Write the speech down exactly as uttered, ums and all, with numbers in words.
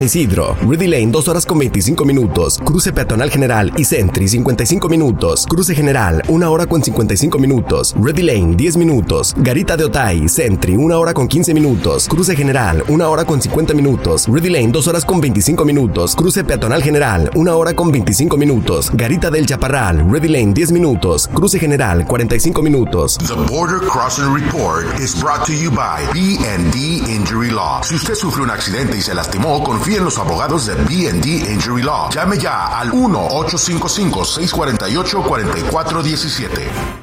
Isidro, Reedy Lane dos horas con veinticinco minutos, Cruce Peatonal General y Sentry cincuenta y cinco minutos, Cruce General una hora con cincuenta y cinco minutos, Reedy Lane diez minutos, Garita de Otay, Sentry una hora con quince minutos, Cruce General una hora con cincuenta minutos, Reedy Lane dos horas con veinticinco minutos, Cruce Peatonal General una hora con veinticinco minutos, Garita del Chaparral, Reedy Lane diez minutos, Cruce General cuarenta y cinco minutos. The Border Crossing Report is brought to you by B and D Injury Law. Si usted sufre un accidente y se lastimó, confíe en los abogados de B and D Injury Law. Llame ya al uno ocho cinco cinco, seis cuatro ocho, cuatro cuatro uno siete.